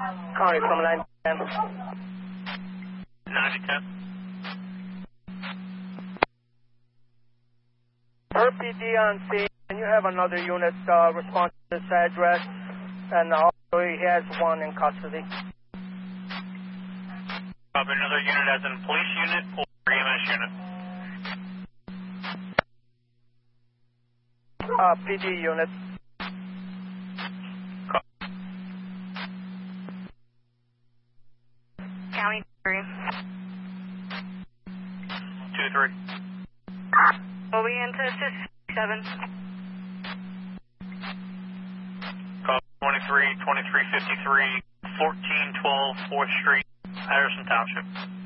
County from 910. 9010. Per PD on scene, and you have another unit respond to this address, and also he has one in custody. Probably another unit as in police unit or EMS unit? PD unit. County 3. 2-3. Will we into assist 7? Call 23-2353, 1412 4th Street, Patterson Township.